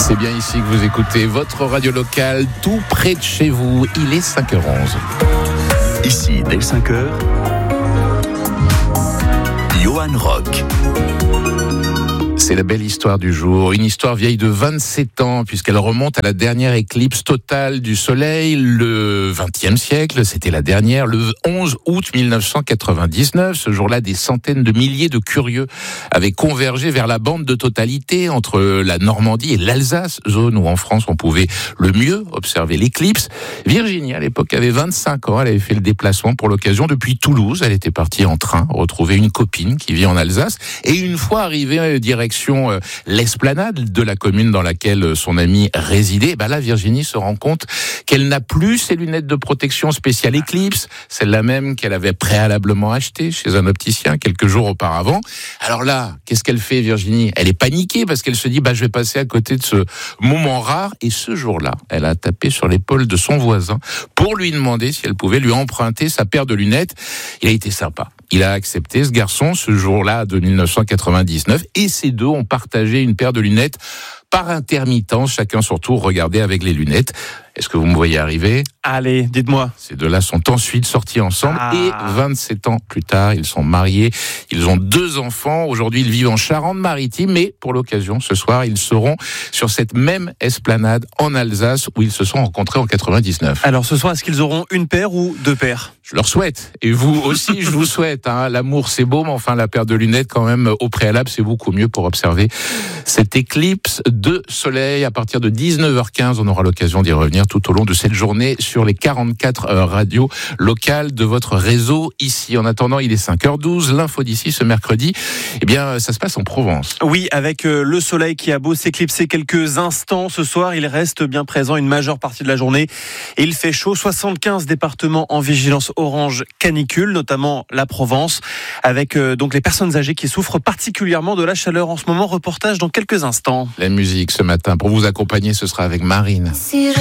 C'est bien ici que vous écoutez votre radio locale, tout près de chez vous. Il est 5h11. Ici, dès 5h, Johan Rock. C'est la belle histoire du jour, une histoire vieille de 27 ans, puisqu'elle remonte à la dernière éclipse totale du Soleil, le XXe siècle, c'était la dernière, le 11 août 1999. Ce jour-là, des centaines de milliers de curieux avaient convergé vers la bande de totalité entre la Normandie et l'Alsace, zone où en France on pouvait le mieux observer l'éclipse. Virginie, à l'époque, avait 25 ans, elle avait fait le déplacement pour l'occasion depuis Toulouse. Elle était partie en train retrouver une copine qui vit en Alsace, et une fois arrivée direction l'esplanade de la commune dans laquelle son amie résidait, là, Virginie se rend compte qu'elle n'a plus ses lunettes de protection spéciale éclipse, celle-là même qu'elle avait préalablement achetée chez un opticien quelques jours auparavant. Alors là, qu'est-ce qu'elle fait, Virginie ? Elle est paniquée parce qu'elle se dit, je vais passer à côté de ce moment rare. Et ce jour-là, elle a tapé sur l'épaule de son voisin pour lui demander si elle pouvait lui emprunter sa paire de lunettes. Il a été sympa. Il a accepté, ce garçon, ce jour-là de 1999, et ces deux ont partagé une paire de lunettes par intermittence, chacun son tour regardait avec les lunettes. Est-ce que vous me voyez arriver ? Allez, dites-moi. Ces deux-là sont ensuite sortis ensemble et 27 ans plus tard, ils sont mariés. Ils ont 2 enfants. Aujourd'hui, ils vivent en Charente-Maritime, mais pour l'occasion, ce soir, ils seront sur cette même esplanade en Alsace où ils se sont rencontrés en 99. Alors ce soir, est-ce qu'ils auront une paire ou 2 paires ? Je leur souhaite. Et vous aussi, je vous souhaite. L'amour, c'est beau, mais enfin, la paire de lunettes, quand même, au préalable, c'est beaucoup mieux pour observer cette éclipse de soleil. À partir de 19h15, on aura l'occasion d'y revenir tout au long de cette journée sur les 44 radios locales de votre réseau ici. En attendant, il est 5h12. L'info d'ici ce mercredi, ça se passe en Provence. Oui, avec le soleil qui a beau s'éclipser quelques instants ce soir, il reste bien présent une majeure partie de la journée. Et il fait chaud. 75 départements en vigilance orange canicule, notamment la Provence, avec donc les personnes âgées qui souffrent particulièrement de la chaleur en ce moment. Reportage dans quelques instants. La musique ce matin, pour vous accompagner, ce sera avec Marine.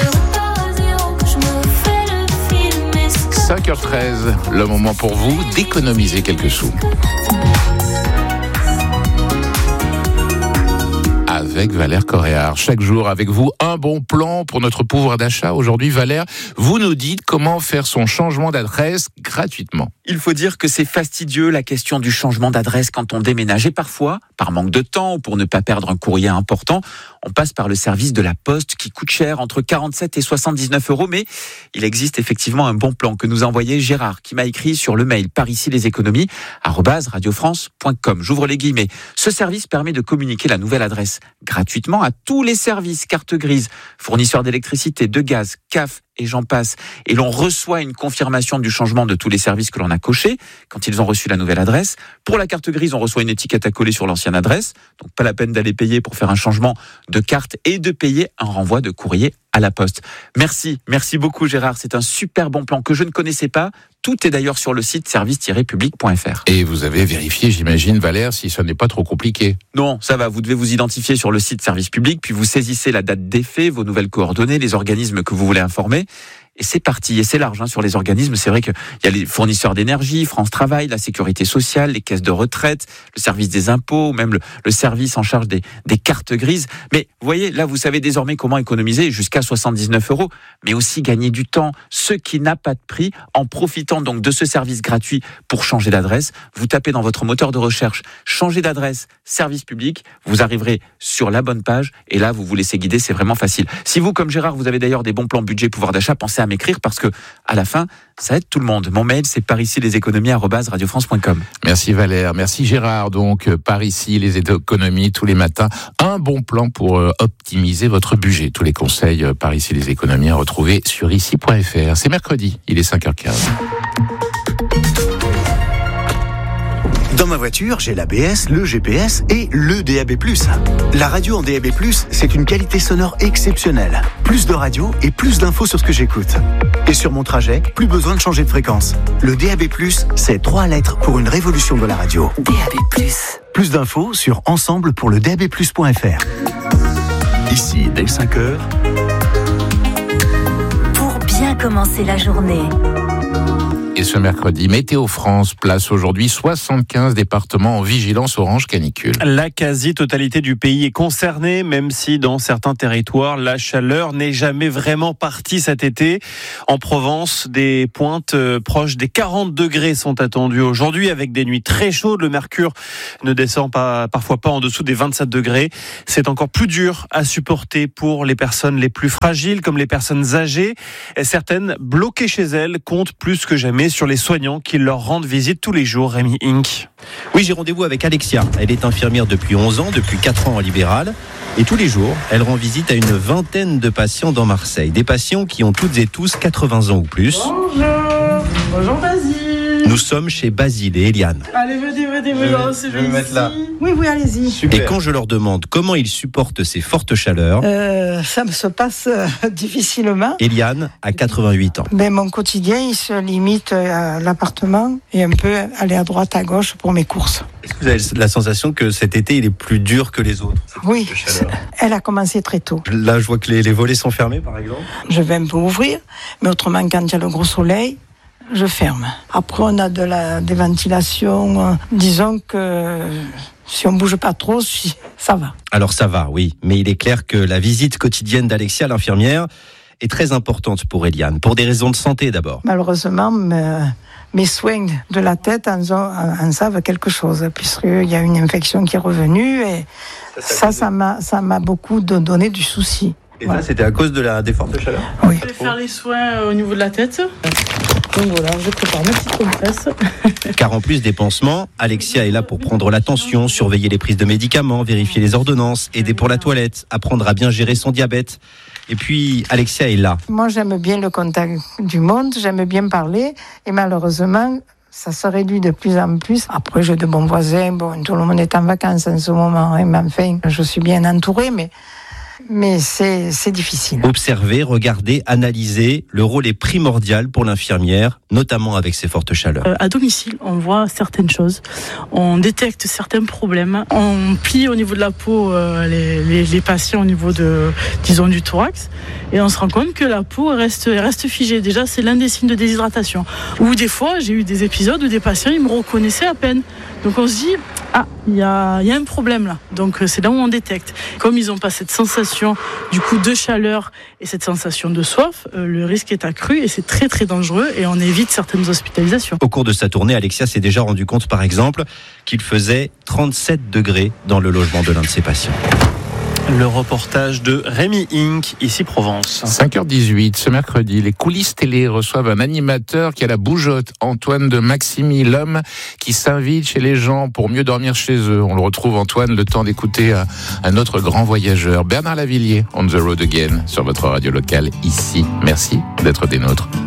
5h13, le moment pour vous d'économiser quelques sous. Avec Valère Coréard. Chaque jour avec vous, un bon plan pour notre pouvoir d'achat. Aujourd'hui, Valère, vous nous dites comment faire son changement d'adresse gratuitement. Il faut dire que c'est fastidieux la question du changement d'adresse quand on déménage. Et parfois, par manque de temps ou pour ne pas perdre un courrier important, on passe par le service de la Poste qui coûte cher, entre 47 et 79 €. Mais il existe effectivement un bon plan que nous a envoyé Gérard, qui m'a écrit sur le mail par ici les économies @radiofrance.com. J'ouvre les guillemets. Ce service permet de communiquer la nouvelle adresse gratuitement à tous les services carte grise, fournisseurs d'électricité, de gaz, CAF et j'en passe. Et l'on reçoit une confirmation du changement de tous les services que l'on a cochés quand ils ont reçu la nouvelle adresse. Pour la carte grise, on reçoit une étiquette à coller sur l'ancienne adresse. Donc pas la peine d'aller payer pour faire un changement de carte et de payer un renvoi de courrier à la Poste. Merci beaucoup Gérard, c'est un super bon plan que je ne connaissais pas. Tout est d'ailleurs sur le site service-public.fr. Et vous avez vérifié, j'imagine, Valère, si ce n'est pas trop compliqué. Non, ça va, vous devez vous identifier sur le site Service Public, puis vous saisissez la date d'effet, vos nouvelles coordonnées, les organismes que vous voulez informer. Et c'est parti, et c'est large sur les organismes. C'est vrai qu'il y a les fournisseurs d'énergie, France Travail, la sécurité sociale, les caisses de retraite, le service des impôts, ou même le service en charge des cartes grises. Mais vous voyez, là, vous savez désormais comment économiser jusqu'à 79 €, mais aussi gagner du temps, ce qui n'a pas de prix. En profitant donc de ce service gratuit pour changer d'adresse, vous tapez dans votre moteur de recherche « Changer d'adresse, service public », vous arriverez sur la bonne page, et là, vous vous laissez guider, c'est vraiment facile. Si vous, comme Gérard, vous avez d'ailleurs des bons plans budget pouvoir d'achat, pensez à m'écrire parce que à la fin, ça aide tout le monde. Mon mail, c'est par ici les économies @radiofrance.com. Merci Valère, merci Gérard. Donc par ici les économies tous les matins, un bon plan pour optimiser votre budget. Tous les conseils par ici les économies à retrouver sur ici.fr. C'est mercredi, il est 5h15. Dans ma voiture, j'ai l'ABS, le GPS et le DAB+. La radio en DAB+, c'est une qualité sonore exceptionnelle. Plus de radio et plus d'infos sur ce que j'écoute. Et sur mon trajet, plus besoin de changer de fréquence. Le DAB+, c'est 3 lettres pour une révolution de la radio. DAB+. Plus d'infos sur ensemble-pour-le-DAB+.fr. Ici, dès 5h. Pour bien commencer la journée. Et ce mercredi, Météo France place aujourd'hui 75 départements en vigilance orange canicule. La quasi-totalité du pays est concernée, même si dans certains territoires, la chaleur n'est jamais vraiment partie cet été. En Provence, des pointes proches des 40 degrés sont attendues aujourd'hui, avec des nuits très chaudes. Le mercure ne descend parfois pas en dessous des 27 degrés. C'est encore plus dur à supporter pour les personnes les plus fragiles, comme les personnes âgées. Certaines, bloquées chez elles, comptent plus que jamais sur les soignants qui leur rendent visite tous les jours. Rémi Inc. Oui, j'ai rendez-vous avec Alexia. Elle est infirmière depuis 11 ans, depuis 4 ans en libéral. Et tous les jours, elle rend visite à une vingtaine de patients dans Marseille. Des patients qui ont toutes et tous 80 ans ou plus. Bonjour Basile. Nous sommes chez Basile et Eliane. Allez, venez, je vais me mettre là. Oui, allez-y. Super. Et quand je leur demande comment ils supportent ces fortes chaleurs, ça me se passe difficilement. Eliane a 88 ans. Mon quotidien, il se limite à l'appartement et un peu aller à droite, à gauche pour mes courses. Est-ce que vous avez la sensation que cet été, il est plus dur que les autres? Oui, elle a commencé très tôt. Là, je vois que les volets sont fermés, par exemple. Je vais un peu ouvrir, mais autrement, quand il y a le gros soleil, je ferme. Après, on a des ventilations. Disons que si on bouge pas trop, ça va. Alors ça va, oui. Mais il est clair que la visite quotidienne d'Alexia, l'infirmière, est très importante pour Eliane, pour des raisons de santé d'abord. Malheureusement, mes soins de la tête en savent quelque chose, puisqu'il y a une infection qui est revenue et ça m'a beaucoup donné du souci. Et voilà. Ça, c'était à cause des fortes chaleurs? Oui. Je vais faire les soins au niveau de la tête. Donc voilà, je prépare mes petites compresses. Car en plus des pansements, Alexia est là pour prendre la tension, surveiller les prises de médicaments, vérifier les ordonnances, aider pour la toilette, apprendre à bien gérer son diabète. Et puis, Alexia est là. Moi, j'aime bien le contact du monde, j'aime bien parler. Et malheureusement, ça se réduit de plus en plus. Après, j'ai de bons voisins. Tout le monde est en vacances en ce moment. Mais enfin, je suis bien entourée, mais c'est difficile. Observer, regarder, analyser, le rôle est primordial pour l'infirmière, notamment avec ces fortes chaleurs. À domicile, on voit certaines choses, on détecte certains problèmes, on plie au niveau de la peau les patients au niveau du thorax, et on se rend compte que la peau reste figée. Déjà, c'est l'un des signes de déshydratation. Ou des fois, j'ai eu des épisodes où des patients, ils me reconnaissaient à peine. Donc on se dit, il y a un problème là. Donc c'est là où on détecte. Comme ils n'ont pas cette sensation du coup de chaleur et cette sensation de soif, le risque est accru et c'est très très dangereux et on évite certaines hospitalisations. Au cours de sa tournée, Alexia s'est déjà rendu compte par exemple qu'il faisait 37 degrés dans le logement de l'un de ses patients. Le reportage de Rémi Inc, ici Provence. 5h18, ce mercredi, les coulisses télé reçoivent un animateur qui a la bougeotte, Antoine de Maximi, l'homme qui s'invite chez les gens pour mieux dormir chez eux. On le retrouve, Antoine, le temps d'écouter un autre grand voyageur, Bernard Lavilliers, On the Road Again, sur votre radio locale ici. Merci d'être des nôtres.